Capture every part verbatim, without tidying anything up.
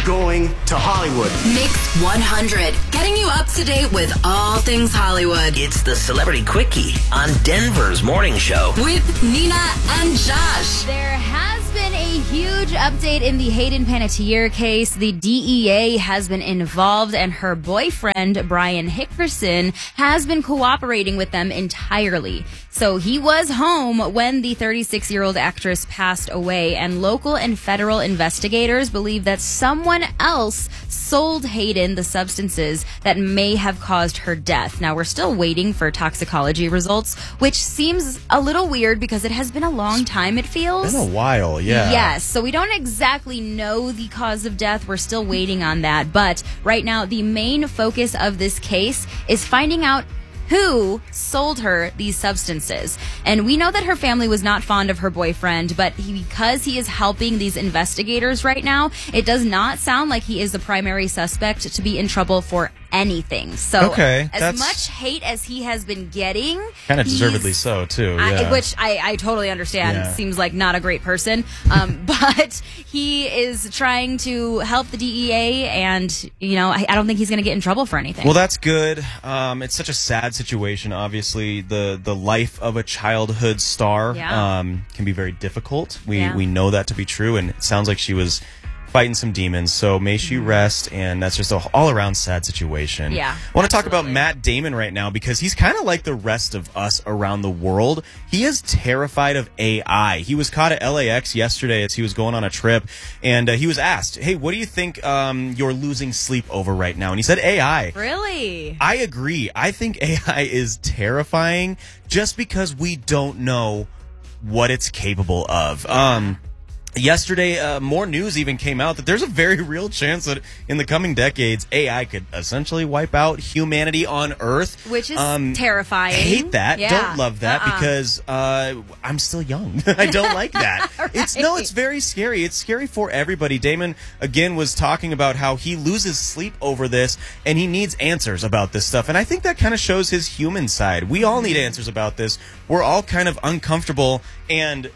going to Hollywood. Mix one hundred, getting you up to date with all things Hollywood. It's the Celebrity Quickie on Denver's Morning Show. With Nina and Josh. There has been a huge update in the Hayden Panettiere case. The D E A has been involved, and her boyfriend, Brian Hickerson, has been cooperating with them entirely. So he was home when the thirty-six-year-old actress passed away, and local and federal investigators believe that someone else sold Hayden the substances that may have caused her death. Now, we're still waiting for toxicology results, which seems a little weird because it has been a long time, it feels. Been a while, yeah. Yes, so we don't exactly know the cause of death. We're still waiting on that. But right now, the main focus of this case is finding out who sold her these substances. And we know that her family was not fond of her boyfriend, but he, because he is helping these investigators right now, it does not sound like he is the primary suspect to be in trouble for anything. So okay, as that's much hate as he has been getting, kind of deservedly so too, yeah. I, which I, I totally understand. Yeah. Seems like not a great person, um, but he is trying to help the D E A, and you know I, I don't think he's going to get in trouble for anything. Well, that's good. Um, it's such a sad situation. Obviously, the the life of a childhood star Yeah. um, can be very difficult. We Yeah. we know that to be true, and it sounds like she was fighting some demons, so may she rest, and that's just an all-around sad situation. Yeah, I want to talk about absolutely. Matt Damon right now because he's kind of like the rest of us around the world. He is terrified of A I. He was caught at L A X yesterday as he was going on a trip, and uh, he was asked, hey, what do you think um, you're losing sleep over right now? And he said A I. Really? I agree. I think A I is terrifying just because we don't know what it's capable of. Um, yesterday, uh, more news even came out that there's a very real chance that in the coming decades, A I could essentially wipe out humanity on Earth. Which is um, terrifying. Hate that. Yeah. Don't love that Uh-uh. because uh, I'm still young. I don't like that. Right. It's no, it's very scary. It's scary for everybody. Damon again was talking about how he loses sleep over this and he needs answers about this stuff. And I think that kind of shows his human side. We all need answers about this. We're all kind of uncomfortable and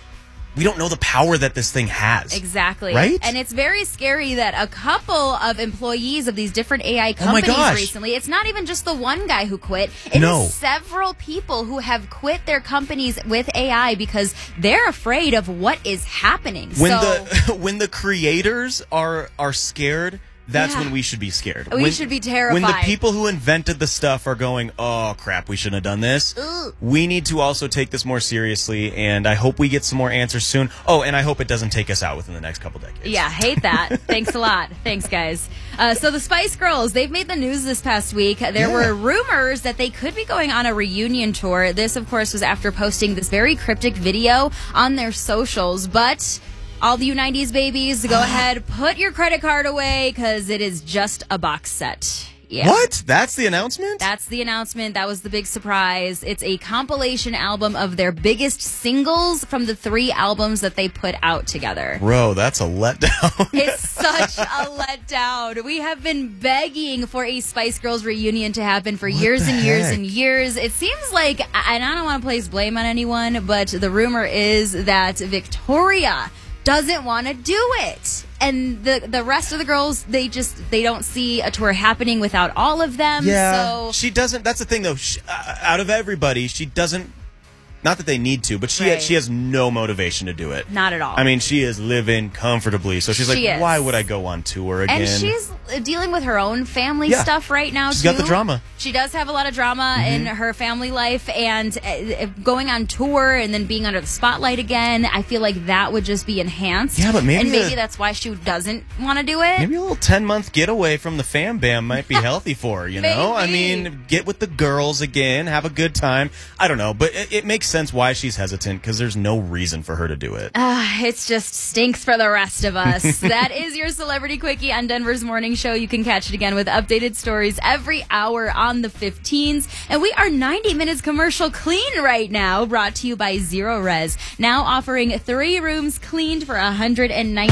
we don't know the power that this thing has. Exactly. Right? And it's very scary that a couple of employees of these different A I Oh my companies gosh. recently, it's not even just the one guy who quit. It No. is several people who have quit their companies with A I because they're afraid of what is happening. When so, the when the creators are are scared, that's Yeah. when we should be scared. We When- should be When the terrified. people who invented the stuff are going, oh crap, we shouldn't have done this. Ugh. We need to also take this more seriously, and I hope we get some more answers soon. Oh, and I hope it doesn't take us out within the next couple decades. Yeah, hate that. Thanks a lot. Thanks, guys. Uh, so the Spice Girls, they've made the news this past week. There Yeah. were rumors that they could be going on a reunion tour. This, of course, was after posting this very cryptic video on their socials, but all the you nineties babies, go ahead, put your credit card away because it is just a box set. Yeah. What? That's the announcement? That's the announcement. That was the big surprise. It's a compilation album of their biggest singles from the three albums that they put out together. Bro, that's a letdown. It's such a letdown. We have been begging for a Spice Girls reunion to happen for years the and years heck? and years. It seems like, and I don't want to place blame on anyone, but the rumor is that Victoria doesn't want to do it. And the the rest of the girls, they just, they don't see a tour happening without all of them. Yeah, So she doesn't. That's the thing, though. She, uh, out of everybody, she doesn't. Not that they need to, but she Right. she has no motivation to do it. Not at all. I mean, she is living comfortably, so she's like, She is. "Why would I go on tour again?" And she's dealing with her own family Yeah. stuff right now, She's too. got the drama. She does have a lot of drama in her family life, and uh, going on tour and then being under the spotlight again, I feel like that would just be enhanced. Yeah, but maybe And maybe the- that's why she doesn't want to do it. Maybe a little ten month getaway from the fam bam might be healthy for her. You know, I Maybe. mean, get with the girls again, have a good time. I don't know, but it, it makes sense why she's hesitant because there's no reason for her to do it. Ah, it's just stinks for the rest of us. That is your Celebrity Quickie on Denver's Morning Show. You can catch it again with updated stories every hour on the fifteens. And we are ninety minutes commercial clean right now, brought to you by Zero Res. Now offering three rooms cleaned for one hundred ninety